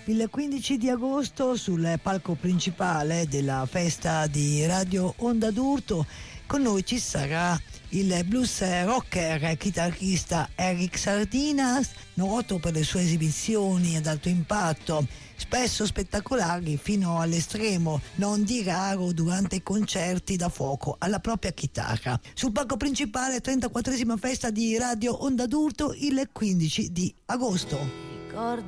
Il 15 di agosto sul palco principale della festa di Radio Onda d'Urto con noi ci sarà il blues rocker e chitarrista Eric Sardinas, noto per le sue esibizioni ad alto impatto, spesso spettacolari fino all'estremo, non di raro durante i concerti da fuoco alla propria chitarra. Sul palco principale, 34esima festa di Radio Onda d'Urto il 15 di agosto.